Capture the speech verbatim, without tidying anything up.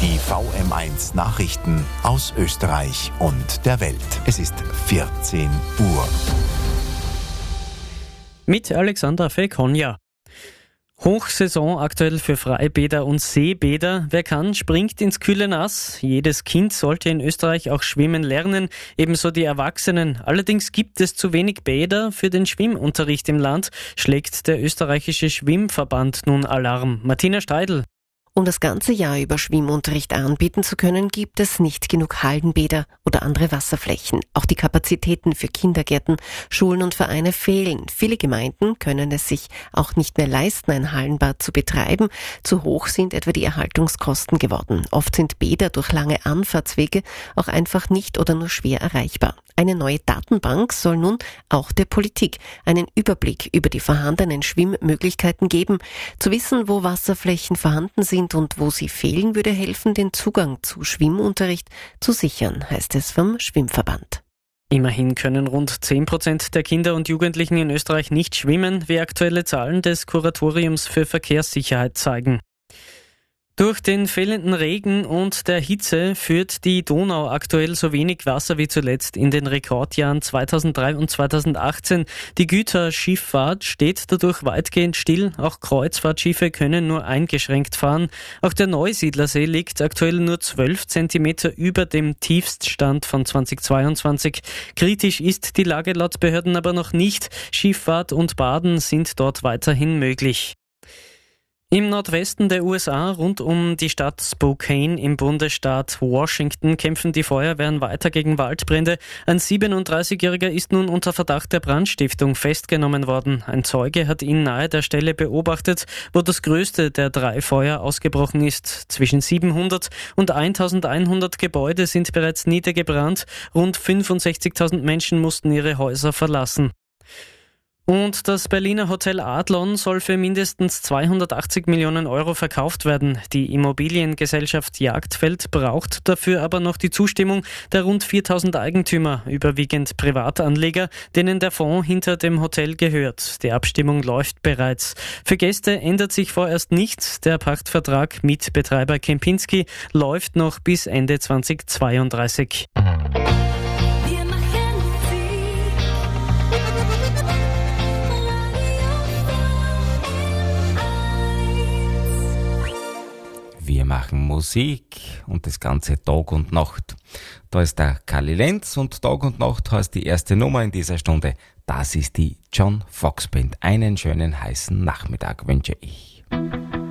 Die V M eins Nachrichten aus Österreich und der Welt. Es ist vierzehn Uhr. Mit Alexandra Fekonja. Hochsaison aktuell für Freibäder und Seebäder. Wer kann, springt ins kühle Nass. Jedes Kind sollte in Österreich auch schwimmen lernen, ebenso die Erwachsenen. Allerdings gibt es zu wenig Bäder für den Schwimmunterricht im Land, schlägt der österreichische Schwimmverband nun Alarm. Martina Steidl. Um das ganze Jahr über Schwimmunterricht anbieten zu können, gibt es nicht genug Hallenbäder oder andere Wasserflächen. Auch die Kapazitäten für Kindergärten, Schulen und Vereine fehlen. Viele Gemeinden können es sich auch nicht mehr leisten, ein Hallenbad zu betreiben. Zu hoch sind etwa die Erhaltungskosten geworden. Oft sind Bäder durch lange Anfahrtswege auch einfach nicht oder nur schwer erreichbar. Eine neue Datenbank soll nun auch der Politik einen Überblick über die vorhandenen Schwimmmöglichkeiten geben. Zu wissen, wo Wasserflächen vorhanden sind und wo sie fehlen, würde helfen, den Zugang zu Schwimmunterricht zu sichern, heißt es vom Schwimmverband. Immerhin können rund zehn Prozent der Kinder und Jugendlichen in Österreich nicht schwimmen, wie aktuelle Zahlen des Kuratoriums für Verkehrssicherheit zeigen. Durch den fehlenden Regen und der Hitze führt die Donau aktuell so wenig Wasser wie zuletzt in den Rekordjahren zweitausenddrei und zweitausendachtzehn. Die Güterschifffahrt steht dadurch weitgehend still. Auch Kreuzfahrtschiffe können nur eingeschränkt fahren. Auch der Neusiedlersee liegt aktuell nur zwölf Zentimeter über dem Tiefststand von zweitausendzweiundzwanzig. Kritisch ist die Lage laut Behörden aber noch nicht. Schifffahrt und Baden sind dort weiterhin möglich. Im Nordwesten der U S A, rund um die Stadt Spokane im Bundesstaat Washington, kämpfen die Feuerwehren weiter gegen Waldbrände. Ein siebenunddreißigjähriger ist nun unter Verdacht der Brandstiftung festgenommen worden. Ein Zeuge hat ihn nahe der Stelle beobachtet, wo das größte der drei Feuer ausgebrochen ist. Zwischen siebenhundert und eintausendeinhundert Gebäude sind bereits niedergebrannt. Rund fünfundsechzigtausend Menschen mussten ihre Häuser verlassen. Und das Berliner Hotel Adlon soll für mindestens zweihundertachtzig Millionen Euro verkauft werden. Die Immobiliengesellschaft Jagdfeld braucht dafür aber noch die Zustimmung der rund viertausend Eigentümer, überwiegend Privatanleger, denen der Fonds hinter dem Hotel gehört. Die Abstimmung läuft bereits. Für Gäste ändert sich vorerst nichts. Der Pachtvertrag mit Betreiber Kempinski läuft noch bis Ende zweitausendzweiunddreißig. Wir machen Musik und das Ganze Tag und Nacht. Da ist der Kali Lenz und Tag und Nacht heißt die erste Nummer in dieser Stunde. Das ist die John Fox Band. Einen schönen heißen Nachmittag wünsche ich.